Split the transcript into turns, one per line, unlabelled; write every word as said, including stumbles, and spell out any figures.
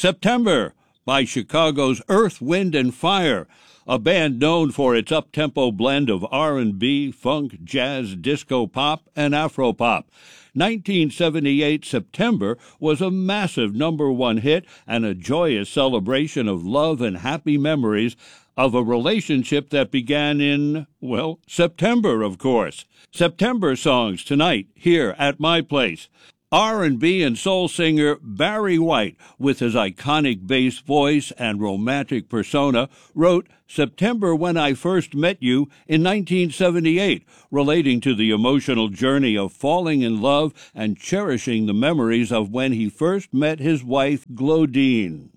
September by Chicago's Earth, Wind and Fire, a band known for its up-tempo blend of R and B, funk, jazz, disco pop, and afro-pop. nineteen seventy-eight September was a massive number one hit and a joyous celebration of love and happy memories of a relationship that began in, well, September, of course. September songs tonight here at my place. R and B and soul singer Barry White, with his iconic bass voice and romantic persona, wrote September When I First Met You in nineteen seventy-eight, relating to the emotional journey of falling in love and cherishing the memories of when he first met his wife, Glodine.